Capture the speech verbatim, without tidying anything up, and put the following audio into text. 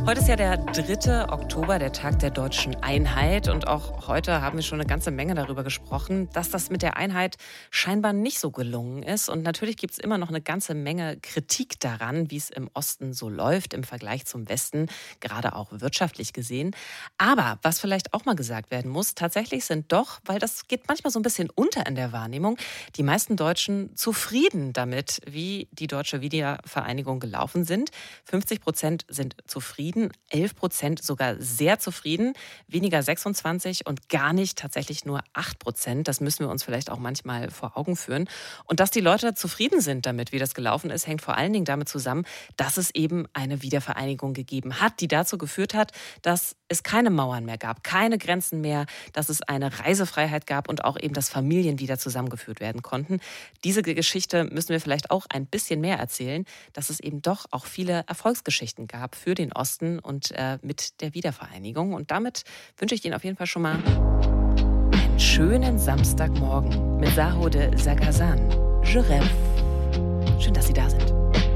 Heute ist ja der dritte Oktober, der Tag der deutschen Einheit. Und auch heute haben wir schon eine ganze Menge darüber gesprochen, dass das mit der Einheit scheinbar nicht so gelungen ist. Und natürlich gibt es immer noch eine ganze Menge Kritik daran, wie es im Osten so läuft im Vergleich zum Westen, gerade auch wirtschaftlich gesehen. Aber was vielleicht auch mal gesagt werden muss, tatsächlich sind doch, weil das geht manchmal so ein bisschen unter in der Wahrnehmung, die meisten Deutschen zufrieden damit, wie die deutsche Wiedervereinigung gelaufen sind. fünfzig Prozent sind zufrieden. elf Prozent sogar sehr zufrieden, weniger sechsundzwanzig und gar nicht tatsächlich nur acht Prozent. Das müssen wir uns vielleicht auch manchmal vor Augen führen. Und dass die Leute zufrieden sind damit, wie das gelaufen ist, hängt vor allen Dingen damit zusammen, dass es eben eine Wiedervereinigung gegeben hat, die dazu geführt hat, dass es keine Mauern mehr gab, keine Grenzen mehr, dass es eine Reisefreiheit gab und auch eben, dass Familien wieder zusammengeführt werden konnten. Diese Geschichte müssen wir vielleicht auch ein bisschen mehr erzählen, dass es eben doch auch viele Erfolgsgeschichten gab für den Osten und äh, mit der Wiedervereinigung. Und damit wünsche ich Ihnen auf jeden Fall schon mal einen schönen Samstagmorgen mit Sahode Sagazan. Je rêve. Schön, dass Sie da sind.